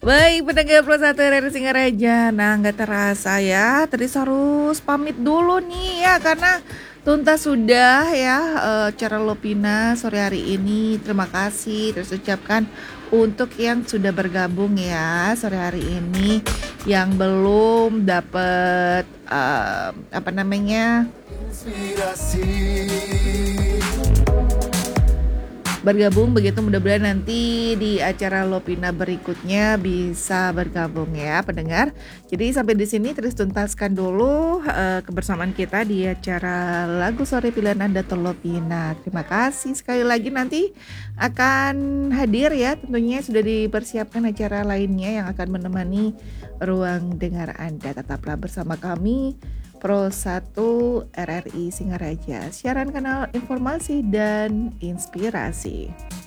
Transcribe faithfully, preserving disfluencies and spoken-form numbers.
Baik, pendengar Plus satu R R I Singaraja. Nah, nggak terasa ya, tadi harus pamit dulu nih ya, karena tuntas sudah ya eh, acara Lopina sore hari ini. Terima kasih terus ucapkan untuk yang sudah bergabung ya sore hari ini, yang belum dapat eh, apa namanya Inspirasi. bergabung, begitu mudah-mudahan nanti di acara Lopina berikutnya bisa bergabung ya pendengar. Jadi sampai di sini terus tuntaskan dulu uh, kebersamaan kita di acara lagu sore pilihan Anda atau Lopina. Terima kasih sekali lagi, nanti akan hadir ya, tentunya sudah dipersiapkan acara lainnya yang akan menemani ruang dengar Anda. Tetaplah bersama kami Pro satu R R I Singaraja, siaran kanal informasi dan inspirasi.